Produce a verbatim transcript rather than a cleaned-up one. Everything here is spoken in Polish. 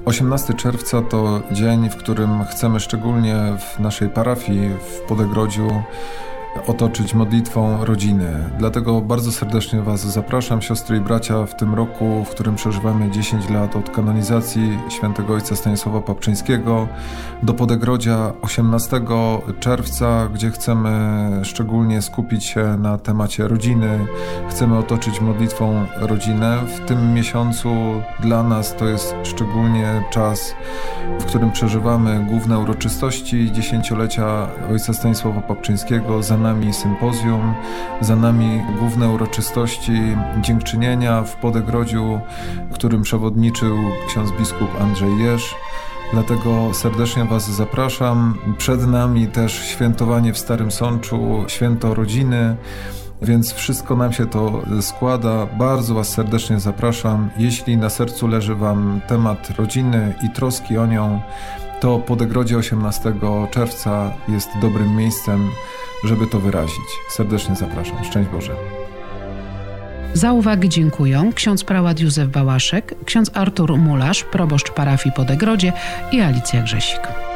osiemnastego czerwca to dzień, w którym chcemy szczególnie w naszej parafii w Podegrodziu otoczyć modlitwą rodziny. Dlatego bardzo serdecznie Was zapraszam, siostry i bracia, w tym roku, w którym przeżywamy dziesięć lat od kanonizacji świętego ojca Stanisława Papczyńskiego, do Podegrodzia osiemnastego czerwca, gdzie chcemy szczególnie skupić się na temacie rodziny. Chcemy otoczyć modlitwą rodzinę. W tym miesiącu dla nas to jest szczególnie czas, w którym przeżywamy główne uroczystości dziesięciolecia ojca Stanisława Papczyńskiego. Za nami sympozjum, za nami główne uroczystości dziękczynienia w Podegrodziu, którym przewodniczył ksiądz biskup Andrzej Jerz. Dlatego serdecznie Was zapraszam. Przed nami też świętowanie w Starym Sączu, święto rodziny, więc wszystko nam się to składa. Bardzo Was serdecznie zapraszam. Jeśli na sercu leży Wam temat rodziny i troski o nią, to Podegrodzie osiemnastego czerwca jest dobrym miejscem, żeby to wyrazić. Serdecznie zapraszam. Szczęść Boże. Za uwagi dziękują ksiądz prałat Józef Bałaszek, ksiądz Artur Mularz, proboszcz parafii Podegrodzie i Alicja Grzesik.